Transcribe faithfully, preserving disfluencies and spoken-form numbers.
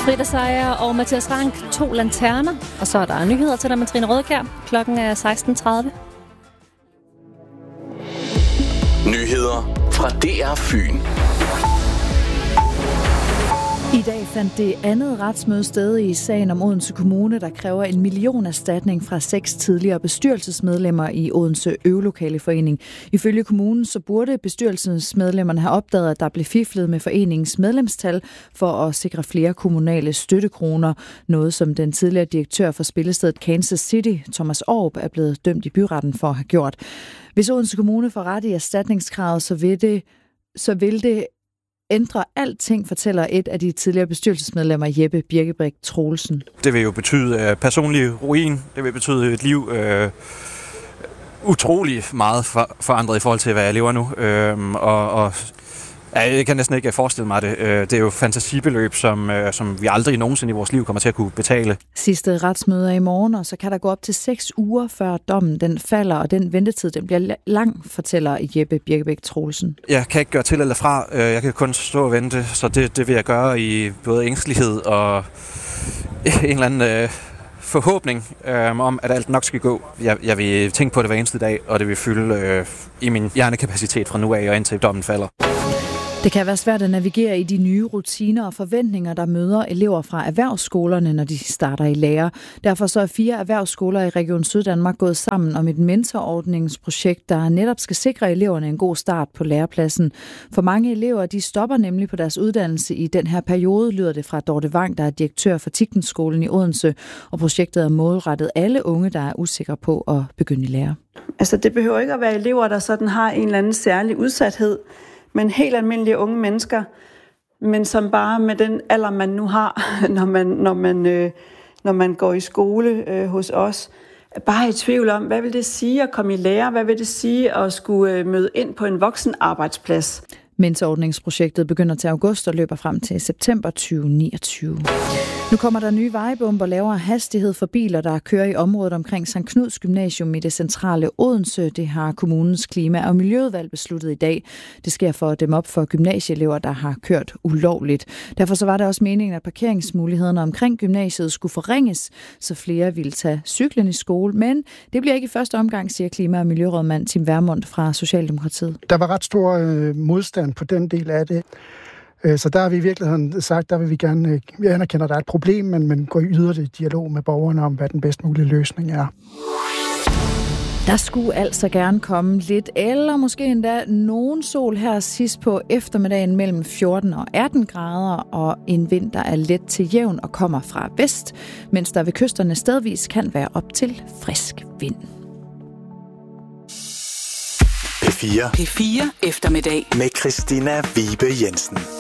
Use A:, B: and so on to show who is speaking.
A: Frida Seier og Mathias Rank, to lanterner. Og så er der nyheder til dig med Trine Rødkjær. Klokken er seksten tredive.
B: Nyheder fra D R Fyn.
C: I dag fandt det andet retsmøde sted i sagen om Odense Kommune, der kræver en millionerstatning fra seks tidligere bestyrelsesmedlemmer i Odense Øvelokaleforening. Ifølge kommunen så burde bestyrelsesmedlemmerne have opdaget, at der blev fiflet med foreningens medlemstal for at sikre flere kommunale støttekroner. Noget som den tidligere direktør for spillestedet Kansas City, Thomas Orb, er blevet dømt i byretten for at have gjort. Hvis Odense Kommune får ret i erstatningskravet, så vil det, så vil det ændrer alting, fortæller et af de tidligere bestyrelsesmedlemmer, Jeppe Birkebrink Troelsen.
D: Det vil jo betyde uh, personlig ruin. Det vil betyde et liv uh, utrolig meget for, forandret i forhold til, hvad jeg lever nu. Uh, og, og ja, jeg kan næsten ikke forestille mig det. Uh, det er jo fantasibeløb, som, uh, som vi aldrig nogensinde i vores liv kommer til at kunne betale.
C: Sidste retsmøde er i morgen, og så kan der gå op til seks uger, før dommen den falder, og den ventetid den bliver lang, fortæller Jeppe Birkebrink Troelsen.
D: Jeg kan ikke gøre til eller fra. Jeg kan kun stå og vente, så det, det vil jeg gøre i både ængstelighed og en eller anden øh, forhåbning øh, om, at alt nok skal gå. Jeg, jeg vil tænke på det hver eneste dag, og det vil fylde øh, i min hjernekapacitet fra nu af og indtil dommen falder.
C: Det kan være svært at navigere i de nye rutiner og forventninger, der møder elever fra erhvervsskolerne, når de starter i lære. Derfor så er fire erhvervsskoler i Region Syddanmark gået sammen om et mentorordningsprojekt, der netop skal sikre eleverne en god start på lærepladsen. For mange elever, de stopper nemlig på deres uddannelse i den her periode, lyder det fra Dorte Wang, der er direktør for Tikkenskolen i Odense, og projektet er målrettet alle unge, der er usikre på at begynde i lære.
E: Altså det behøver ikke at være elever, der sådan har en eller anden særlig udsathed, men helt almindelige unge mennesker, men som bare med den alder, man nu har, når man, når man, øh, når man går i skole øh, hos os, er bare i tvivl om, hvad vil det sige at komme i lære? Hvad vil det sige at skulle øh, møde ind på en voksenarbejdsplads?
C: Mentorordningsprojektet begynder til august og løber frem til september tyve niogtyve. Nu kommer der nye vejbomber, lavere hastighed for biler, der kører i området omkring Sankt Knuds Gymnasium i det centrale Odense. Det har kommunens klima- og miljøudvalg besluttet i dag. Det sker for at dæmme op for gymnasieelever, der har kørt ulovligt. Derfor så var det også meningen, at parkeringsmulighederne omkring gymnasiet skulle forringes, så flere ville tage cyklen i skole. Men det bliver ikke i første omgang, siger klima- og miljørådmand Tim Vermund fra Socialdemokratiet.
F: Der var ret stor øh, modstand på den del af det. Så der har vi i virkeligheden sagt, der vil vi gerne, vi anerkender, at der er et problem, men, men går yderligere dialog med borgerne om, hvad den bedst mulige løsning er.
C: Der skulle altså gerne komme lidt, eller måske endda nogen sol her sidst på eftermiddagen mellem fjorten og atten grader, og en vind, der er let til jævn og kommer fra vest, mens der ved kysterne stedvis kan være op til frisk vind.
B: P fire.
G: P fire eftermiddag
B: med Christina Vibe Jensen.